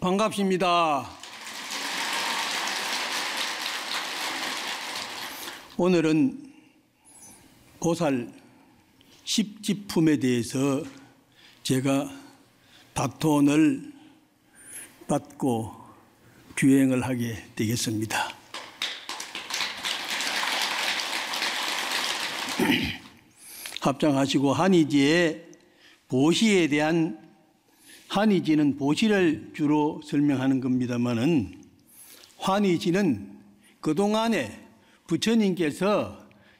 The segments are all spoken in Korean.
반갑습니다. 오늘은 보살 10지품에 대해서 제가 바톤을 받고 주행을 하게 되겠습니다. 합장하시고 한의지의 보시에 대한, 한의지는 보시를 주로 설명하는 겁니다마는 환의지는 그동안에 부처님께서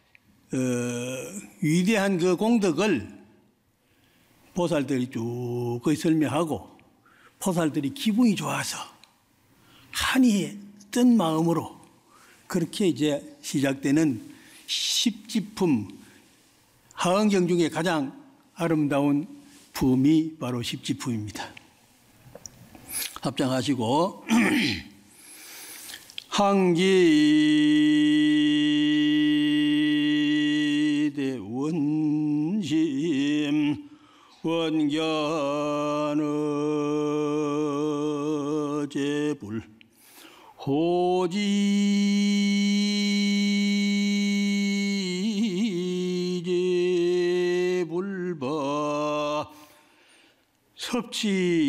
위대한 그 공덕을 보살들이 쭉 설명하고 보살들이 기분이 좋아서 한의의 뜬 마음으로 그렇게 이제 시작되는 10지품, 하은경 중에 가장 아름다운 품이 바로 10지품입니다. 합장하시고 항기대원심 원견어제불 호지제불바 섭치